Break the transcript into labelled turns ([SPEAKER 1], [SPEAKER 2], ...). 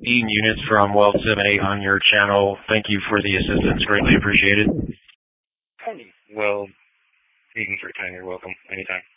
[SPEAKER 1] units from Well 78 on your channel. Thank you for the assistance. Greatly appreciated.
[SPEAKER 2] Well, even for time, you're welcome. Anytime.